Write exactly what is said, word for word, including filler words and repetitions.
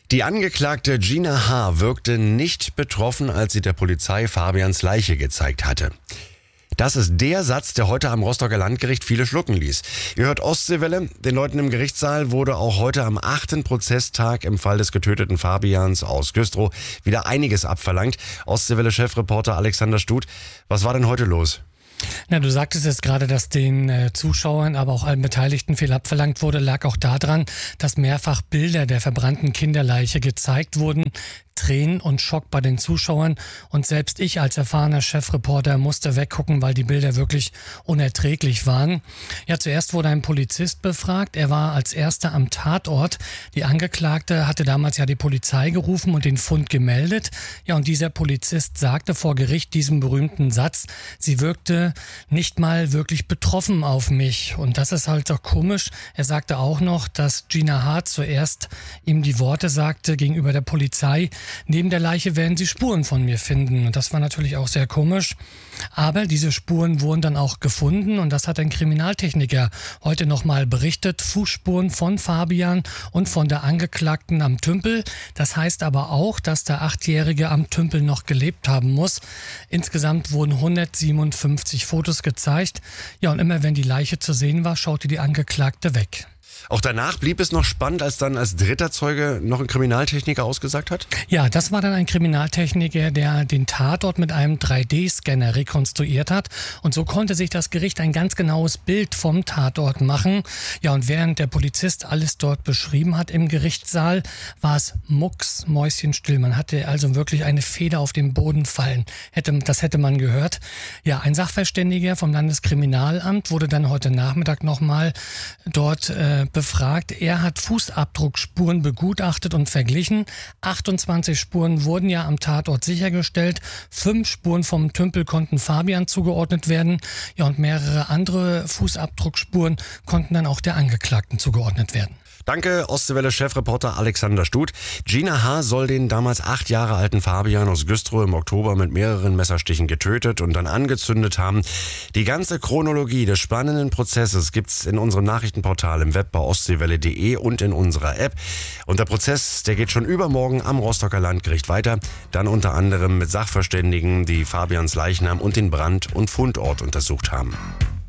Die Angeklagte Gina H. wirkte nicht betroffen, als sie der Polizei Fabians Leiche gezeigt hatte. Das ist der Satz, der heute am Rostocker Landgericht viele schlucken ließ. Ihr hört Ostseewelle. Den Leuten im Gerichtssaal wurde auch heute am achten Prozesstag im Fall des getöteten Fabians aus Güstrow wieder einiges abverlangt. Ostseewelle-Chefreporter Alexander Stut, was war denn heute los? Na, du sagtest jetzt gerade, dass den äh, Zuschauern, aber auch allen Beteiligten viel abverlangt wurde, lag auch daran, dass mehrfach Bilder der verbrannten Kinderleiche gezeigt wurden. Tränen und Schock bei den Zuschauern, und selbst ich als erfahrener Chefreporter musste weggucken, weil die Bilder wirklich unerträglich waren. Ja, zuerst wurde ein Polizist befragt. Er war als erster am Tatort. Die Angeklagte hatte damals ja die Polizei gerufen und den Fund gemeldet. Ja, und dieser Polizist sagte vor Gericht diesen berühmten Satz: Sie wirkte nicht mal wirklich betroffen auf mich. Und das ist halt doch komisch. Er sagte auch noch, dass Gina H. zuerst ihm die Worte sagte gegenüber der Polizei: Neben der Leiche werden sie Spuren von mir finden. Und das war natürlich auch sehr komisch. Aber diese Spuren wurden dann auch gefunden, und das hat ein Kriminaltechniker heute nochmal berichtet. Fußspuren von Fabian und von der Angeklagten am Tümpel. Das heißt aber auch, dass der Achtjährige am Tümpel noch gelebt haben muss. Insgesamt wurden hundertsiebenundfünfzig Fotos gezeigt. Ja, und immer wenn die Leiche zu sehen war, schaute die Angeklagte weg. Auch danach blieb es noch spannend, als dann als dritter Zeuge noch ein Kriminaltechniker ausgesagt hat? Ja, das war dann ein Kriminaltechniker, der den Tatort mit einem drei D Scanner rekonstruiert hat. Und so konnte sich das Gericht ein ganz genaues Bild vom Tatort machen. Ja, und während der Polizist alles dort beschrieben hat im Gerichtssaal, war es mucksmäuschenstill. Man hatte also wirklich eine Feder auf den Boden fallen. Hätte, das hätte man gehört. Ja, ein Sachverständiger vom Landeskriminalamt wurde dann heute Nachmittag nochmal dort äh, befragt. Er hat Fußabdruckspuren begutachtet und verglichen. achtundzwanzig Spuren wurden ja am Tatort sichergestellt. Fünf Spuren vom Tümpel konnten Fabian zugeordnet werden. Ja, und mehrere andere Fußabdruckspuren konnten dann auch der Angeklagten zugeordnet werden. Danke, Ostseewelle-Chefreporter Alexander Stut. Gina H. soll den damals acht Jahre alten Fabian aus Güstrow im Oktober mit mehreren Messerstichen getötet und dann angezündet haben. Die ganze Chronologie des spannenden Prozesses gibt's in unserem Nachrichtenportal im Web bei ostseewelle punkt de und in unserer App. Und der Prozess, der geht schon übermorgen am Rostocker Landgericht weiter. Dann unter anderem mit Sachverständigen, die Fabians Leichnam und den Brand- und Fundort untersucht haben.